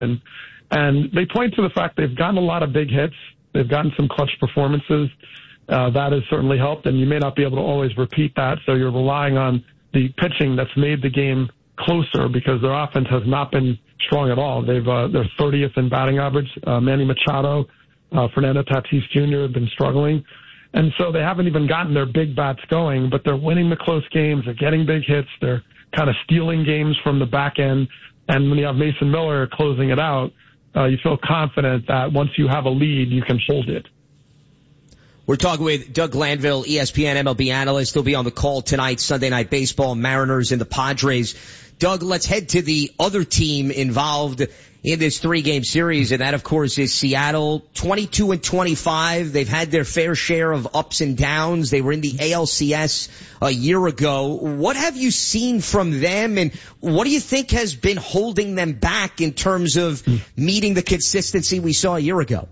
And they point to the fact they've gotten a lot of big hits. They've gotten some clutch performances. That has certainly helped, and you may not be able to always repeat that, so you're relying on the pitching that's made the game closer because their offense has not been strong at all. They're 30th in batting average. Manny Machado, Fernando Tatis Jr. have been struggling. And so they haven't even gotten their big bats going, but they're winning the close games. They're getting big hits. They're kind of stealing games from the back end. And when you have Mason Miller closing it out, you feel confident that once you have a lead, you can hold it. We're talking with Doug Glanville, ESPN MLB analyst. He'll be on the call tonight, Sunday Night Baseball, Mariners and the Padres. Doug, let's head to the other team involved in this 3-game series, and that, of course, is Seattle. 22-25. They've had their fair share of ups and downs. They were in the ALCS a year ago. What have you seen from them, and what do you think has been holding them back in terms of meeting the consistency we saw a year ago?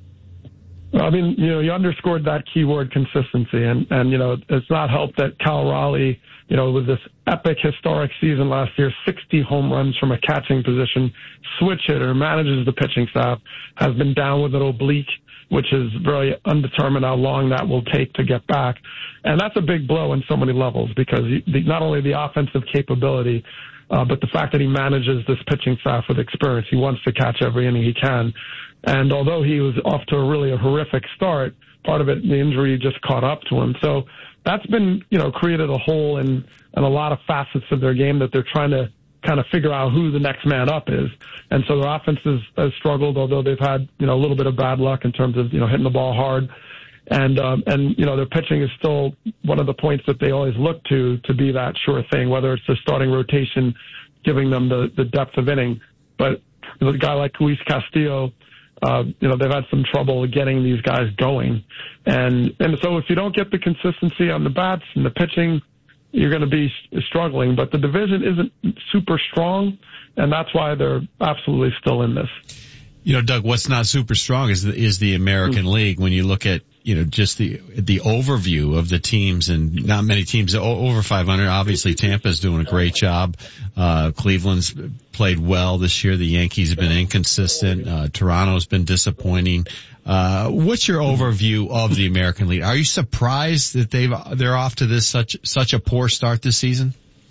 I mean, you underscored that keyword consistency, and it's not helped that Cal Raleigh, with this epic historic season last year, 60 home runs from a catching position, switch hitter, manages the pitching staff, has been down with an oblique, which is very undetermined how long that will take to get back. And that's a big blow on so many levels because not only the offensive capability, but the fact that he manages this pitching staff with experience. He wants to catch every inning he can. And although he was off to a horrific start, part of it, the injury just caught up to him. So that's been, created a hole in a lot of facets of their game that they're trying to kind of figure out who the next man up is. And so their offense has struggled, although they've had, a little bit of bad luck in terms of, hitting the ball hard. And their pitching is still one of the points that they always look to be that sure thing, whether it's the starting rotation, giving them the depth of inning. But a guy like Luis Castillo, they've had some trouble getting these guys going. And so if you don't get the consistency on the bats and the pitching, you're going to be struggling. But the division isn't super strong, and that's why they're absolutely still in this. Doug, what's not super strong is the American League. When you look at, just the overview of the teams, and not many teams over 500. Obviously, Tampa's doing a great job. Cleveland's played well this year. The Yankees have been inconsistent. Toronto's been disappointing. What's your overview of the American League? Are you surprised that they're off to this such a poor start this season?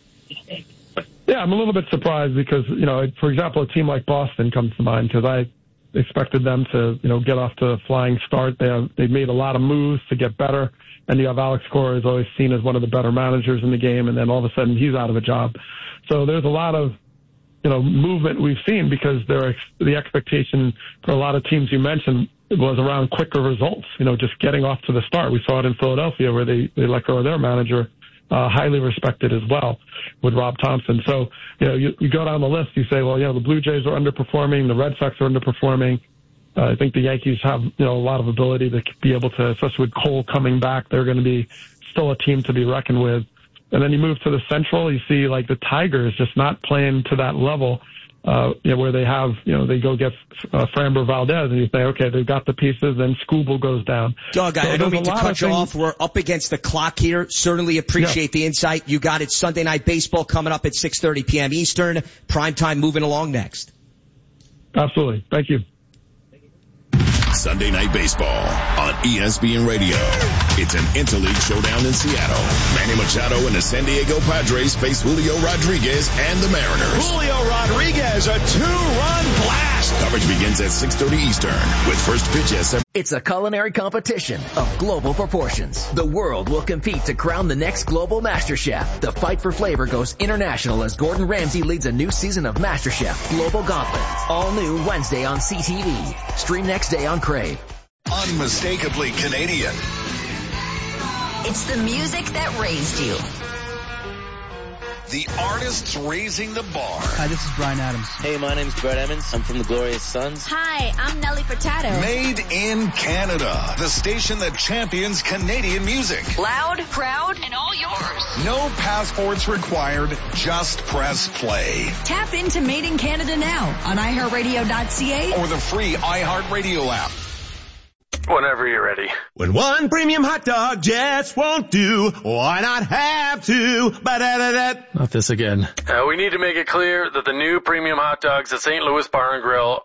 Yeah, I'm a little bit surprised because, for example, a team like Boston comes to mind because I expected them to, get off to a flying start. They've made a lot of moves to get better. And you have Alex Cora, who's always seen as one of the better managers in the game. And then all of a sudden he's out of a job. So there's a lot of, movement we've seen because the expectation for a lot of teams you mentioned was around quicker results, just getting off to the start. We saw it in Philadelphia where they let go of their manager, highly respected as well with Rob Thompson. So, you go down the list, you say, well, the Blue Jays are underperforming, the Red Sox are underperforming. I think the Yankees have, a lot of ability to be able to, especially with Cole coming back, they're going to be still a team to be reckoned with. And then you move to the Central, you see like the Tigers just not playing to that level, where they have, they go get Framber Valdez and you say, okay, they've got the pieces, then Skubal goes down. Doug, I don't mean to cut you off. We're up against the clock here. Certainly appreciate the insight. You got it. Sunday Night Baseball coming up at 6:30 p.m. Eastern. Primetime moving along next. Absolutely. Thank you. Sunday Night Baseball on ESPN Radio. It's an interleague showdown in Seattle. Manny Machado and the San Diego Padres face Julio Rodriguez and the Mariners. Julio Rodriguez, a 2-run blast. Coverage begins at 6:30 Eastern with first pitch at 7. It's a culinary competition of global proportions. The world will compete to crown the next global master chef. The fight for flavor goes international as Gordon Ramsay leads a new season of MasterChef Global Gauntlet. All new Wednesday on CTV. Stream next day on Crave. Unmistakably Canadian. It's the music that raised you. The artists raising the bar. Hi, this is Bryan Adams. Hey, my name's Brett Emmons. I'm from the Glorious Sons. Hi, I'm Nelly Furtado. Made in Canada. The station that champions Canadian music. Loud, proud, and all yours. No passports required. Just press play. Tap into Made in Canada now on iHeartRadio.ca or the free iHeartRadio app. Whenever you're ready. When one premium hot dog just won't do, why not have two? Ba-da-da-da. Not this again. We need to make it clear that the new premium hot dogs at St. Louis Bar and Grill